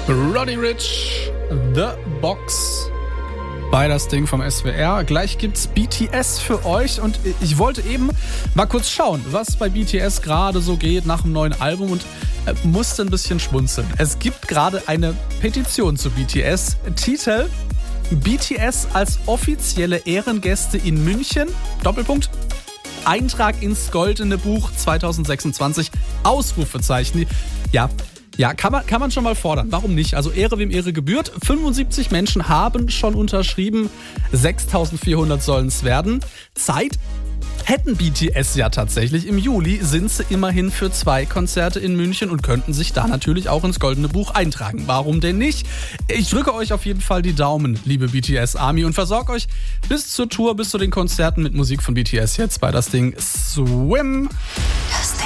Roddy Ricch, The Box bei das Ding vom SWR. Gleich gibt's BTS für euch und ich wollte eben mal kurz schauen, was bei BTS gerade so geht nach dem neuen Album und musste ein bisschen schmunzeln. Es gibt gerade eine Petition zu BTS. Titel: BTS als offizielle Ehrengäste in München, Doppelpunkt, Eintrag ins Goldene Buch 2026, Ausrufezeichen. Ja, kann man schon mal fordern. Warum nicht? Also Ehre, wem Ehre gebührt. 75 Menschen haben schon unterschrieben. 6.400 sollen es werden. Zeit hätten BTS ja tatsächlich. Im Juli sind sie immerhin für 2 Konzerte in München und könnten sich da natürlich auch ins Goldene Buch eintragen. Warum denn nicht? Ich drücke euch auf jeden Fall die Daumen, liebe BTS Army, und versorge euch bis zur Tour, bis zu den Konzerten mit Musik von BTS jetzt bei das Ding Swim. Das